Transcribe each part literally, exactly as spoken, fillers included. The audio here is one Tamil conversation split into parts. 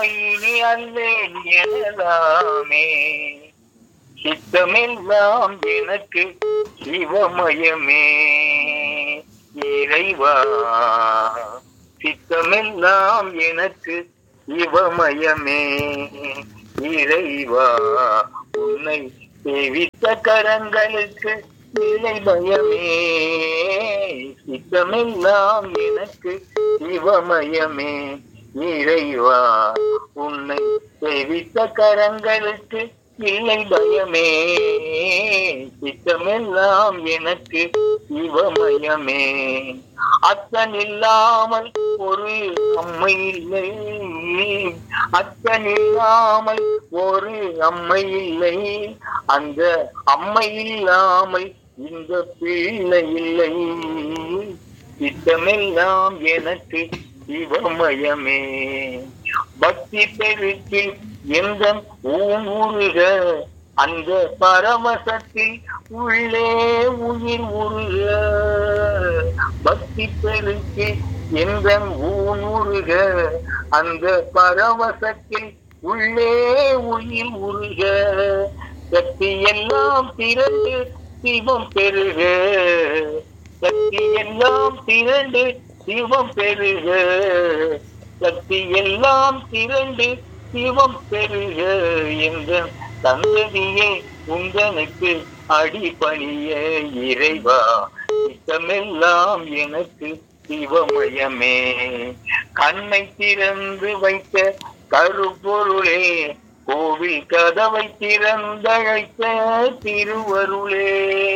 இனி அல்லேன் எனலாமே. சித்தமெல்லாம் எனக்கு சிவமயமே இறைவா. சித்தமெல்லாம் எனக்கு சிவமயமே இறைவா. உன்னை சேவித்த கரங்களுக்கு இல்லை பயமே. சித்தமெல்லாம் எனக்கு சிவமயமே இறைவா. உன்னை சேவித்த கரங்களுக்கு இல்லை பயமே. சித்தமெல்லாம் எனக்கு சிவமயமே. அத்தன் இல்லாமல் ஒரு அம்மை இல்லை. அத்தன் இல்லாமல் ஒரு அம்மை இல்லை. அந்த அம்மை இல்லாமல் இந்த பிள்ளை இல்லை. சித்தமெல்லாம் எனக்கு சிவமயமே. பக்தி பெருக்கில் எந்த ஊருக அந்த பரவசத்தில் உள்ளே உயிர் உருக. பக்தி பெருக்கு எந்த ஊருக அந்த பரவசத்தில் உள்ளே உயிர் உருக. சக்தி எல்லாம் திரண்டு சிவம் பெருக. சக்தி எல்லாம் திரண்டு சிவம் பெருக. சக்தி எல்லாம் திரண்டு சிவம் பெருக. என்ற சந்ததியே உந்தனுக்கு அடிபணிய இறைவா. சித்தமெல்லாம் எனக்கு சிவமயமே. கண்ணை திறந்து வைத்த கருப்பொருளே, கோவில் கதவை திறந்தழைத்த திருவருளே.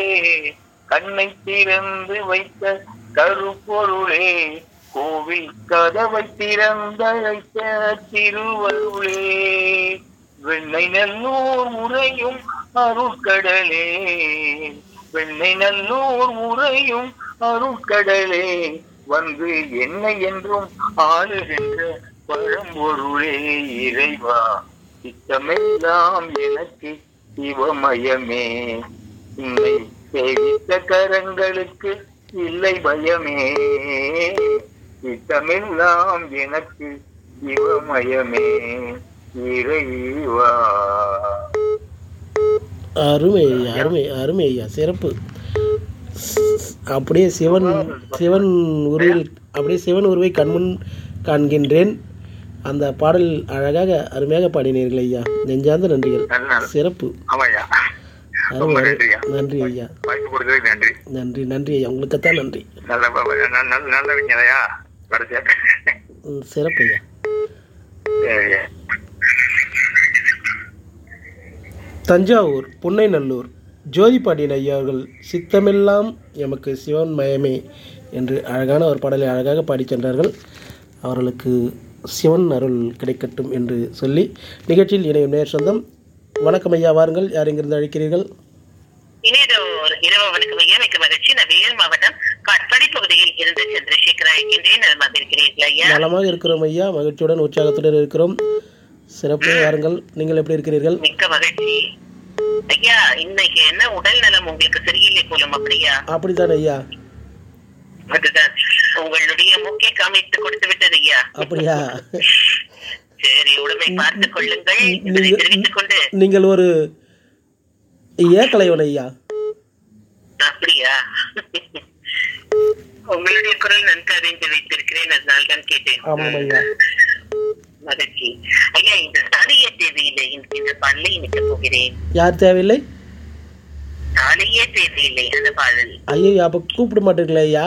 கண்ணை திறந்து வைத்த கருப்பொருளே, கோவில் கதவை திறந்தழைத்த திருவருளே. வெண்ணை நல்லூர் உறையும் அருட்கடலே. வெண்ணை நல்லூர் உறையும் அருட்கடலே. வந்து என்னை என்றும் ஆளுகின்ற பழம்பொருளே இறைவா. சித்தமெல்லாம் எனக்கு சிவமயமே. உன்னை சேவித்த கரங்களுக்கு இல்லை பயமே. சித்தமெல்லாம் எனக்கு சிவமயமே இறைவா. அருமை அருமை அருமை ஐயா, சிறப்பு. அப்படியே சிவன் சிவன் உருவில் அப்படியே சிவன் உருவை கண்முன் காண்கின்றேன். அந்த பாடல் அழகாக அருமையாக பாடினீர்கள் ஐயா. நெஞ்சார்ந்த நன்றிகள். சிறப்பு. நன்றி ஐயா. நன்றி நன்றி ஐயா, உங்களுக்குத்தான் நன்றி. சிறப்பு ஐயா. தஞ்சாவூர் புன்னைநல்லூர் ஜோதிபாண்டியன் ஐயா அவர்கள் சித்தமெல்லாம் எமக்கு சிவன் மயமே என்று அழகான ஒரு பாடலை அழகாக பாடிச் சென்றார்கள். அவர்களுக்கு சிவன் அருள் கிடைக்கட்டும் என்று சொல்லி நிகழ்ச்சியில் இணையும் நேர் சொந்தம். வணக்கம் ஐயா, வாருங்கள். யார் எங்கிருந்து அழைக்கிறீர்கள்? நலமாக இருக்கிறோம் ஐயா, மகிழ்ச்சியுடன் உற்சாகத்துடன் இருக்கிறோம். சிறப்பு. வாருங்கள், நீங்கள் எப்படி இருக்கிறீர்கள்? மிக்க மகிழ்ச்சி ஐயா. இன்னைக்கு என்ன உடல் நலம் உங்களுக்கு சரியில்லை போலும்? அப்படியா? அப்படித்தான் ஐயா. அதுதான் உங்களுடைய முக்கிய காமித்து கொடுத்து விட்டது ஐயா. அப்படியா? சரி, உடம்பை பார்த்துக் கொள்ளுங்கள் என்பதை தெரிவித்துக் கொண்டு. நீங்கள் ஒரு ஏகலைவன் ஐயா. அப்படியா? உங்களுடைய குரல் நன்கு அறிந்து வைத்திருக்கிறேன், அதனால தான் கேட்டேன். ஆமாம் ஐயா. மகிழ்ச்சி ஐயா. இந்த தாலியே தேவையில்லை இந்த பாடலை இணைக்க போகிறேன். யார் தேவையில்லை? தாலியே தேவையில்லை அந்த பாடல். ஐயோ, அப்ப கூப்பிட மாட்டீர்களா ஐயா?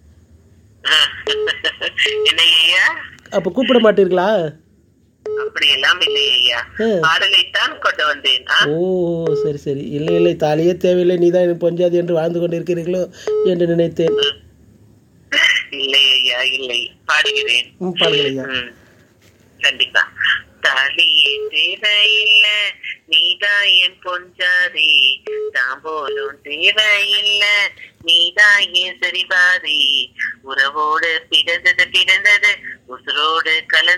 என்ன ஐயா? அப்ப கூப்பிட மாட்டீர்களா? அப்படி எல்லாம் இல்லை ஐயா, பாடலைத்தான் கொண்டு வந்தேன். ஓ சரி சரி. இல்லை இல்லை, தாலியே தேவையில்லை, நீதான் எனக்கு பொஞ்சாது என்று வாழ்ந்து கொண்டிருக்கிறீர்களோ என்று நினைத்தேன். இல்லை ஐயா, இல்லை, பாடுகிறேன். பாடுகிறேன் கண்டிப்பா. தாலியே தேவையில்ல நீதான் என் பொஞ்சாதி, தாம்போலும் தேவையில்ல நீதான் என் சரிபாதி, உறவோடு பிறந்தது பிறந்தது உசுரோடு கலந்து